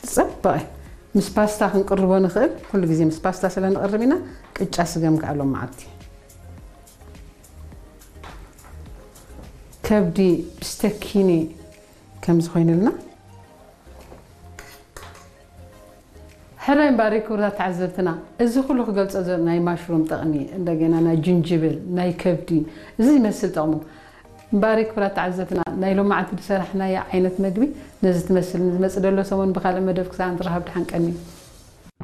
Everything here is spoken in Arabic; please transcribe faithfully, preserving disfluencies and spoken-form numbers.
صباي مس باستا كنقربو نخيل كل غزي مس باستا سلا نقربينا قጫ سغم كالو معتي كبدي بستكيني كم زخوين لنا حراين باريكو را تعزبتنا ازي كله قلت ازر ناي ماشروم طقمي اندغنا نا جنجبل ناي كبدي زي مسل طقمو باريك برا تعزبتنا ناي لو معت بسرحنا يا عينت مدبي نزت مسل نزمص دلو سمون بخال مدف كسان رهب دحن قني